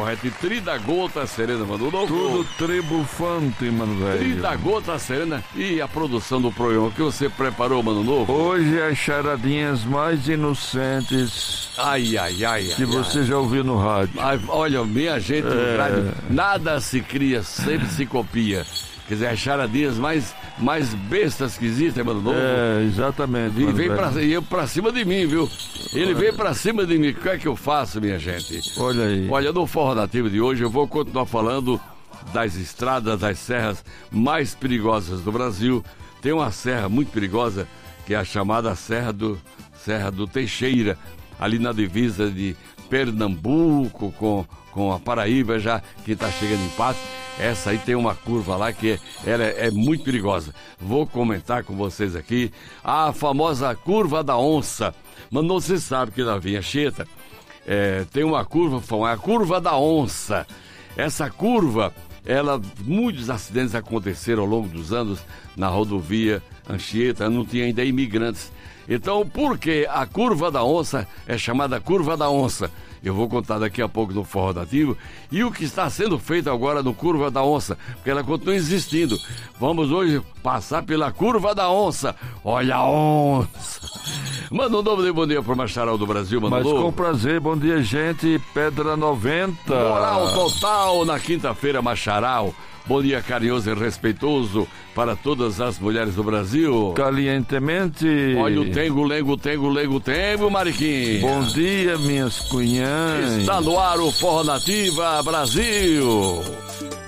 correta. E Tridagota Serena, mano. Tudo trebufante, mano, velho. Tridagota Serena. E a produção do programa que você preparou, mano novo? Hoje as charadinhas mais inocentes que você já ouviu no rádio. Olha, minha gente, no rádio, nada se cria, sempre se copia. Quer dizer, as charadinhas mais bestas que existem, mano novo. Exatamente. E veio pra cima de mim, viu? Ele veio pra cima de mim. O que é que eu faço, minha gente? Olha aí. Olha, no Forró Nativo de hoje eu vou continuar falando das estradas, das serras mais perigosas do Brasil. Tem uma serra muito perigosa, que é a chamada Serra do Teixeira, ali na divisa de Pernambuco com a Paraíba, já que está chegando em Patos. Essa aí tem uma curva lá que ela é muito perigosa. Vou comentar com vocês aqui a famosa curva da onça. Mas não se sabe que na Vinha Anchieta tem uma curva, a curva da onça. Essa curva, muitos acidentes aconteceram ao longo dos anos na rodovia Anchieta, não tinha ainda imigrantes. Então, por que a curva da onça é chamada curva da onça? Eu vou contar daqui a pouco no Forró Nativo e o que está sendo feito agora no Curva da Onça, porque ela continua existindo. Vamos hoje passar pela Curva da Onça. Olha a onça! Manda um novo bom dia pro Macharal do Brasil, mano. Mas com prazer, bom dia, gente. Pedra 90. Moral total na quinta-feira, Macharal. Bom dia carinhoso e respeitoso para todas as mulheres do Brasil. Calientemente. Olha o tengo, Mariquinhos. Bom dia, minhas cunhãs. Está no ar o Forró Nativa Brasil.